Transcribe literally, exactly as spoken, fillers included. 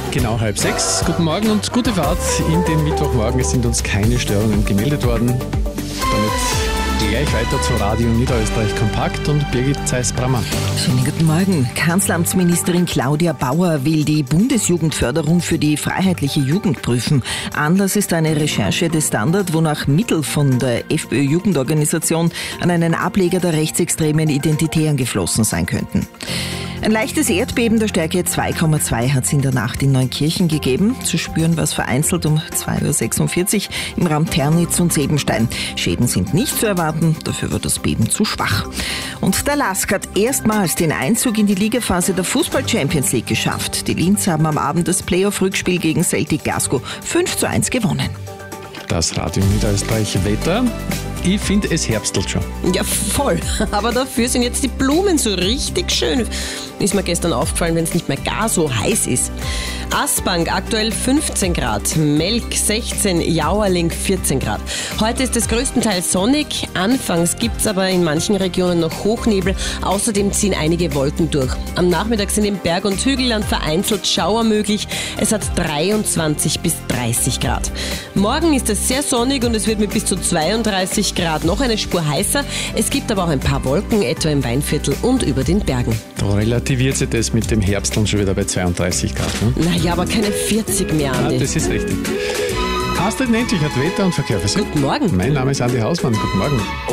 Genau halb sechs. Guten Morgen und gute Fahrt in den Mittwochmorgen. Es sind uns keine Störungen gemeldet worden. Damit gleich weiter zu Radio Niederösterreich Kompakt und Birgit Zeiss-Brammer. Schönen guten Morgen. Kanzleramtsministerin Claudia Bauer will die Bundesjugendförderung für die freiheitliche Jugend prüfen. Anlass ist eine Recherche des Standard, wonach Mittel von der FPÖ-Jugendorganisation an einen Ableger der rechtsextremen Identitären geflossen sein könnten. Ein leichtes Erdbeben der Stärke zwei Komma zwei hat es in der Nacht in Neunkirchen gegeben. Zu spüren war es vereinzelt um zwei Uhr sechsundvierzig im Raum Ternitz und Sebenstein. Schäden sind nicht zu erwarten, dafür wird das Beben zu schwach. Und der LASK hat erstmals den Einzug in die Ligaphase der Fußball-Champions League geschafft. Die Linz haben am Abend das Playoff-Rückspiel gegen Celtic Glasgow fünf zu eins gewonnen. Das Radio Niederösterreich Wetter. Ich finde, es herbstelt schon. Ja, voll. Aber dafür sind jetzt die Blumen so richtig schön. Ist mir gestern aufgefallen, wenn es nicht mehr gar so heiß ist. Asbank aktuell fünfzehn Grad, Melk sechzehn, Jauerling vierzehn Grad. Heute ist es größtenteils sonnig. Anfangs gibt es aber in manchen Regionen noch Hochnebel. Außerdem ziehen einige Wolken durch. Am Nachmittag sind im Berg- und Hügelland vereinzelt Schauer möglich. Es hat dreiundzwanzig bis dreißig Grad. Morgen ist es sehr sonnig und es wird mit bis zu zweiunddreißig Grad noch eine Spur heißer. Es gibt aber auch ein paar Wolken, etwa im Weinviertel und über den Bergen. Da relativiert sich das mit dem Herbst dann schon wieder bei zweiunddreißig Grad. Ne? Naja, aber keine vierzig mehr, Andi. Ja, das ist richtig. Astrid Nentwich hat Wetter und Verkehr für Sie. Guten Morgen. Mein Name ist Andi Hausmann. Guten Morgen.